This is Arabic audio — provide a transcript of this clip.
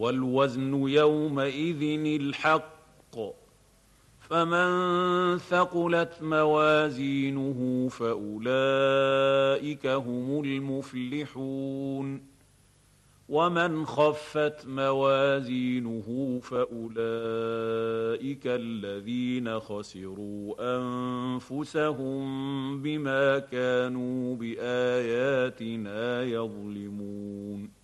والوزن يومئذ الحق، فمن ثقلت موازينه فأولئك هم المفلحون، ومن خفت موازينه فأولئك الذين خسروا أنفسهم بما كانوا بآياتنا يظلمون.